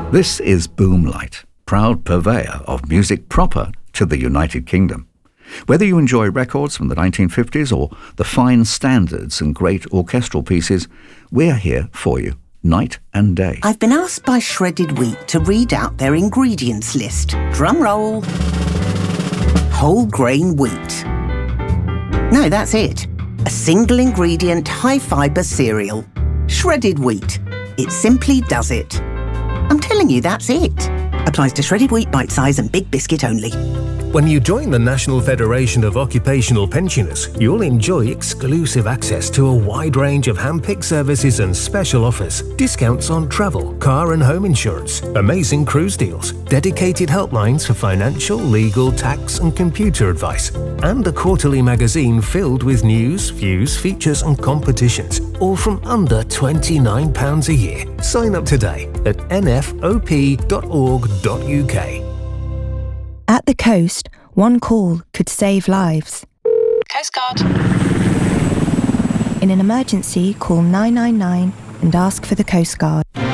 This is Boomlight, proud purveyor of music proper to the United Kingdom. Whether you enjoy records from the 1950s or the fine standards and great orchestral pieces, we're here for you, night and day. I've been asked by Shredded Wheat to read out their ingredients list. Drum roll. Whole grain wheat. No, that's it. A single ingredient, high fibre cereal. Shredded wheat. It simply does it. I'm telling you, that's it. Applies to shredded wheat, bite size and big biscuit only. When you join the National Federation of Occupational Pensioners, you'll enjoy exclusive access to a wide range of hand-picked services and special offers, discounts on travel, car and home insurance, amazing cruise deals, dedicated helplines for financial, legal, tax and computer advice, and a quarterly magazine filled with news, views, features and competitions, all from under £29 a year. Sign up today at nfop.org.uk. At the coast, one call could save lives. Coast Guard. In an emergency, call 999 and ask for the Coast Guard.